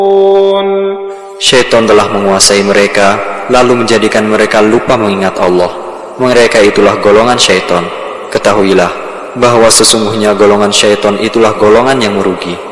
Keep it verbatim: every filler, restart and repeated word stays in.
Syaitan telah menguasai mereka, lalu menjadikan mereka lupa mengingat Allah. Mereka itulah golongan syaitan. Ketahuilah bahwa sesungguhnya golongan syaitan itulah golongan yang merugi.